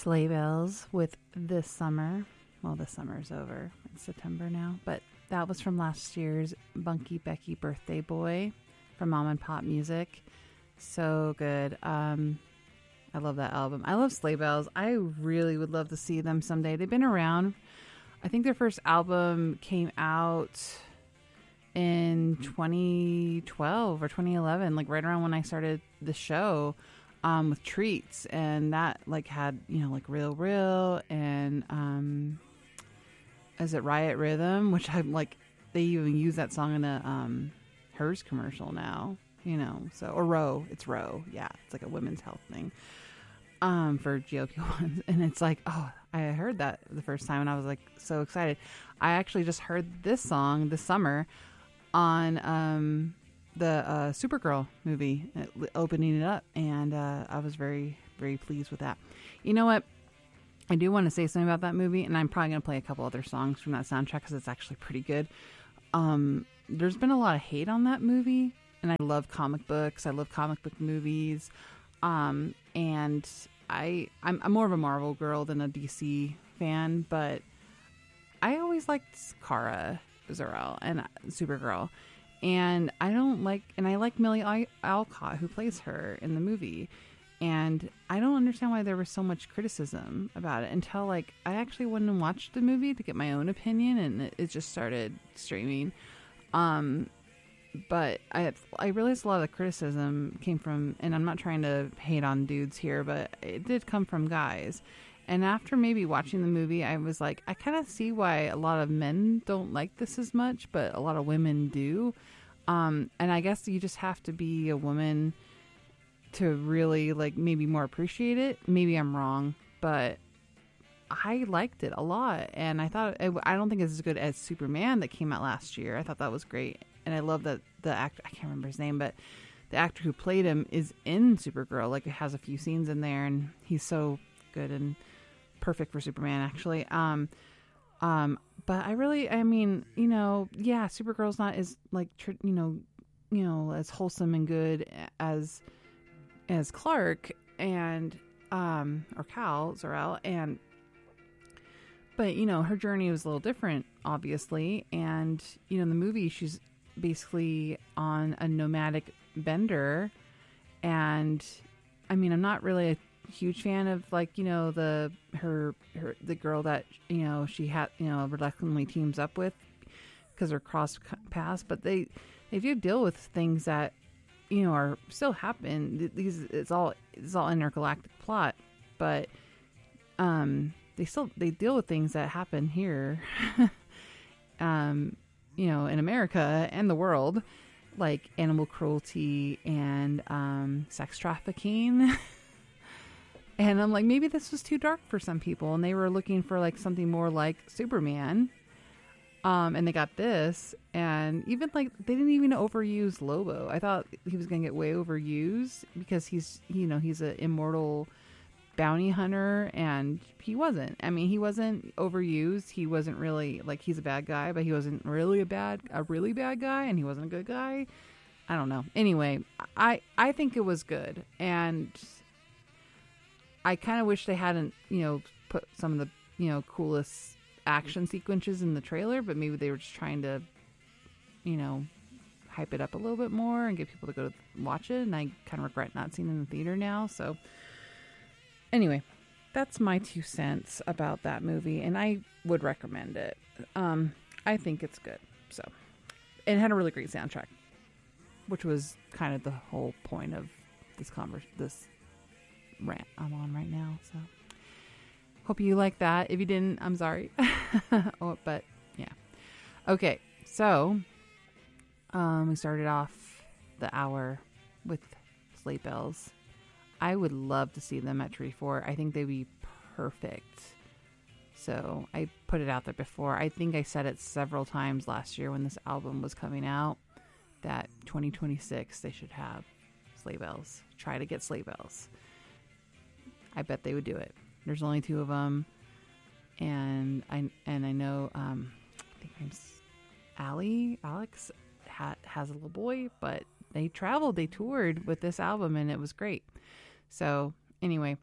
Sleigh Bells with This Summer. Well, this summer's over. It's September now. But that was from last year's Bunky Becky Birthday Boy from Mom and Pop Music. So good. I love that album. I love Sleigh Bells. I really would love to see them someday. They've been around. I think their first album came out in 2012 or 2011, like right around when I started the show. With Treats, and that like had, you know, like Real and is it Riot Rhythm, which I'm like, they even use that song in a Hers commercial now, you know. So, or Roe, it's Roe, yeah, it's like a women's health thing for GLP-1s, and it's like, oh, I heard that the first time and I was like so excited. I actually just heard this song this summer on the Supergirl movie, opening it up, and I was very, very pleased with that. You know what? I do want to say something about that movie, and I'm probably going to play a couple other songs from that soundtrack because it's actually pretty good. There's been a lot of hate on that movie, and I love comic books. I love comic book movies, and I'm more of a Marvel girl than a DC fan, but I always liked Kara Zor-El and Supergirl. And I like Millie Alcott, who plays her in the movie. And I don't understand why there was so much criticism about it until like I actually went and watched the movie to get my own opinion, and it just started streaming. But I realized a lot of the criticism came from, and I'm not trying to hate on dudes here, but it did come from guys. And after maybe watching the movie, I was like, I kind of see why a lot of men don't like this as much, but a lot of women do. And I guess you just have to be a woman to really like maybe more appreciate it. Maybe I'm wrong, but I liked it a lot. And I thought, I don't think it's as good as Superman that came out last year. I thought that was great. And I love that the actor, I can't remember his name, but the actor who played him is in Supergirl. Like, it has a few scenes in there, and he's so good and perfect for Superman, actually. But I mean, you know, yeah, Supergirl's not as like, you know, as wholesome and good as Clark and or Kal Zor-El, and but you know, her journey was a little different, obviously. And you know, in the movie, she's basically on a nomadic bender, and I mean, I'm not really a huge fan of like, you know, the girl that, you know, she had, you know, reluctantly teams up with because they're cross paths, but they do deal with things that, you know, are still happen. It's all intergalactic plot, but they deal with things that happen here, you know, in America and the world, like animal cruelty and sex trafficking. And I'm like, maybe this was too dark for some people, and they were looking for like something more like Superman. And they got this, and even like they didn't even overuse Lobo. I thought he was gonna get way overused because he's an immortal bounty hunter, and he wasn't. I mean, he wasn't overused. He wasn't really like, he's a bad guy, but he wasn't really a really bad guy, and he wasn't a good guy. I don't know. Anyway, I think it was good, and I kind of wish they hadn't, you know, put some of the, you know, coolest action sequences in the trailer, but maybe they were just trying to, you know, hype it up a little bit more and get people to go watch it. And I kind of regret not seeing it in the theater now. So anyway, that's my 2 cents about that movie, and I would recommend it. I think it's good. So, and it had a really great soundtrack, which was kind of the whole point of this rant I'm on right now. So hope you like that. If you didn't, I'm sorry. But yeah. Okay. So, we started off the hour with Sleigh Bells. I would love to see them at Treefort. I think they'd be perfect. So I put it out there before. I think I said it several times last year when this album was coming out that 2026 they should have Sleigh Bells. Try to get Sleigh Bells. I bet they would do it. There's only 2 of them, and I know I think her name's Alex has a little boy, but they toured with this album, and it was great. So anyway,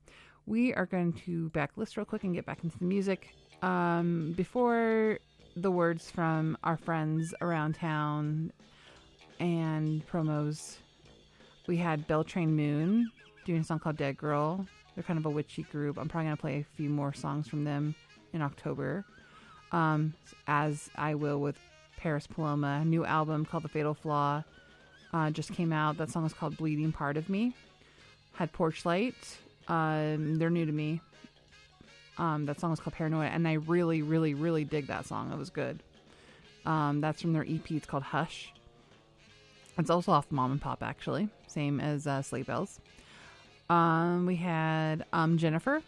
we are going to back list real quick and get back into the music. Before the words from our friends around town and promos, we had Beltrain Moon doing a song called Dead Girl. They're kind of a witchy group. I'm probably going to play a few more songs from them in October, as I will with Paris Paloma. A new album called The Fatal Flaw just came out. That song is called Bleeding Part of Me. Had Porch Light. They're new to me. That song was called Paranoia, and I really, really, really dig that song. It was good. That's from their EP. It's called Hush. It's also off Mom and Pop, actually. Same as Sleigh Bells. We had Jennifer.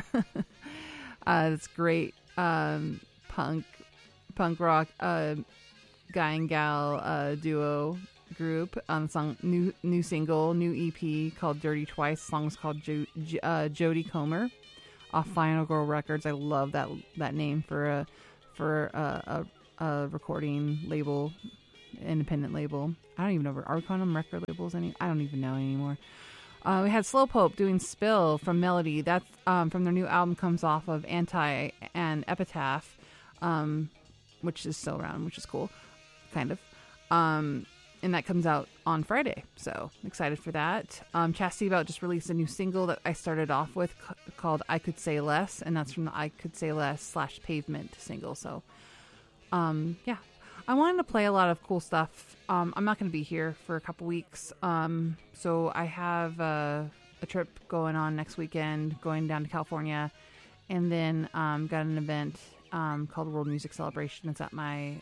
It's great punk rock guy and gal duo group. Song new single, new EP called Dirty Twice. The song is called Jodie Comer off Final Girl Records. I love that name for a recording label, independent label. I don't even know. Are we calling them record labels? I don't even know anymore. We had Slowpoke doing Spill from Melody. That's from their new album, comes off of Anti and Epitaph, which is still around, which is cool, kind of. And that comes out on Friday, so excited for that. Chastity Belt just released a new single that I started off with called I Could Say Less, and that's from the I Could Say Less / Pavement single. So, yeah. I wanted to play a lot of cool stuff. I'm not going to be here for a couple weeks. So I have a trip going on next weekend, going down to California. And then got an event called World Music Celebration. It's at my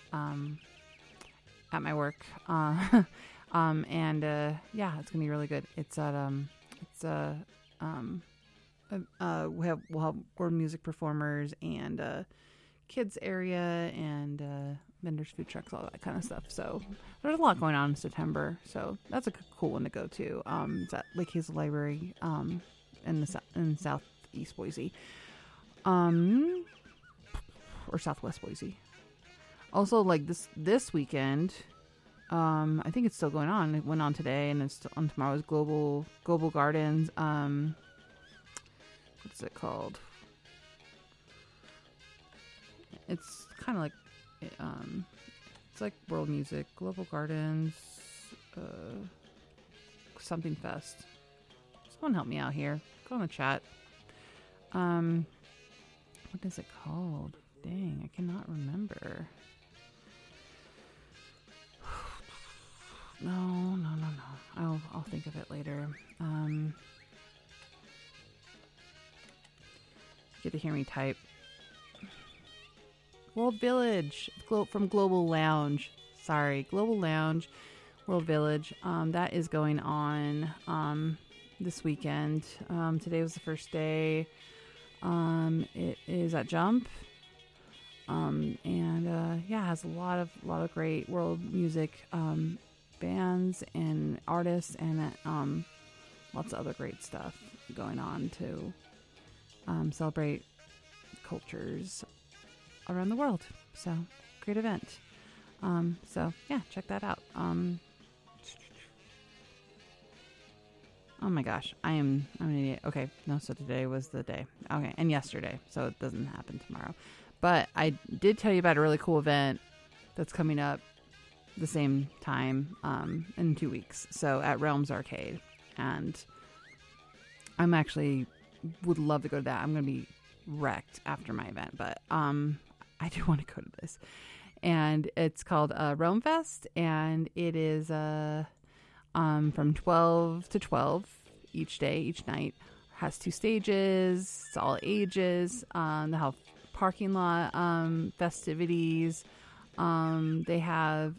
work. Yeah, it's going to be really good. It's at we'll have world music performers and kids area and vendors, food trucks, all that kind of stuff. So there's a lot going on in September. So that's a cool one to go to. It's at Lake Hazel Library in southeast Boise, or southwest Boise. Also, like this weekend, I think it's still going on. It went on today, and it's still on tomorrow's Global Gardens. What's it called? It's kind of like, it's like world music, Global Gardens, something fest. Someone help me out here. Go in the chat. What is it called? Dang, I cannot remember. No. I'll think of it later. Get to hear me type. World Village from Global Lounge. Sorry, Global Lounge, World Village. That is going on this weekend. Today was the first day. It is at Jump. Yeah, it has a lot of great world music bands and artists, and lots of other great stuff going on to celebrate cultures around the world. So great event. So yeah, check that out. Oh my gosh, I'm an idiot. Okay, no, so today was the day. Okay, and yesterday, so it doesn't happen tomorrow. But I did tell you about a really cool event that's coming up the same time in 2 weeks. So at Realms Arcade, and I'm actually would love to go to that. I'm going to be wrecked after my event, but I do want to go to this. And it's called Realm Fest, and it is from 12 to 12 each day, each night. Has 2 stages. It's all ages. They have parking lot festivities. They have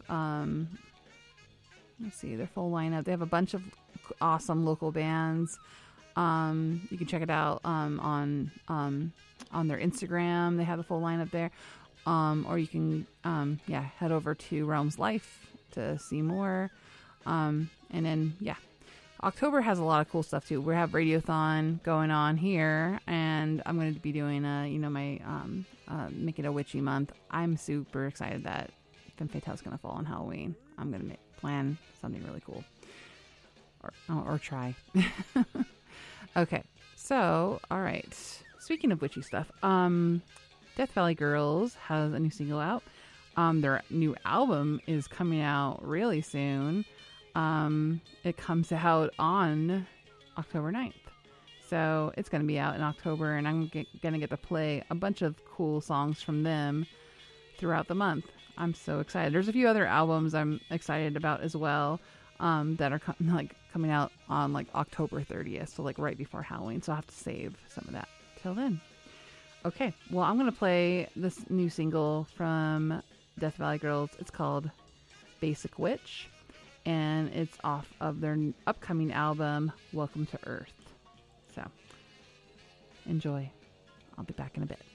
let's see, their full lineup. They have a bunch of awesome local bands. You can check it out on their Instagram. They have the full lineup there. Or you can head over to Realms Life to see more. And then October has a lot of cool stuff too. We have Radiothon going on here, and I'm going to be doing my Make It a Witchy month. I'm super excited that Femme Fatale is going to fall on Halloween. I'm going to plan something really cool, or try. Okay, So, all right. Speaking of witchy stuff, Death Valley Girls has a new single out. Their new album is coming out really soon. It comes out on October 9th. So it's going to be out in October, and I'm going to get to play a bunch of cool songs from them throughout the month. I'm so excited. There's a few other albums I'm excited about as well, that are coming out on like October 30th, so like right before Halloween. So I'll have to save some of that till then. Okay, well, I'm going to play this new single from Death Valley Girls. It's called Basic Witch, and it's off of their upcoming album, Welcome to Earth. So, enjoy. I'll be back in a bit.